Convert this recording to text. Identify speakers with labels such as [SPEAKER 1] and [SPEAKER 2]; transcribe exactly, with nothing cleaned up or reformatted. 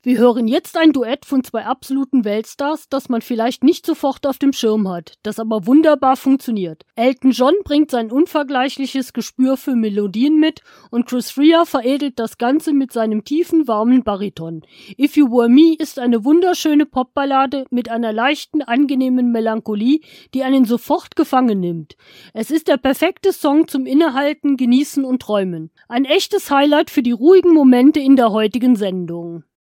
[SPEAKER 1] Wir hören jetzt ein Duett von zwei absoluten Weltstars, das man vielleicht nicht sofort auf dem Schirm hat, das aber wunderbar funktioniert. Elton John bringt sein unvergleichliches Gespür für Melodien mit und Chris Rea veredelt das Ganze mit seinem tiefen, warmen Bariton. If You Were Me ist eine wunderschöne Popballade mit einer leichten, angenehmen Melancholie, die einen sofort gefangen nimmt. Es ist der perfekte Song zum Innehalten, Genießen und Träumen. Ein echtes Highlight für die ruhigen Momente in der heutigen Sendung.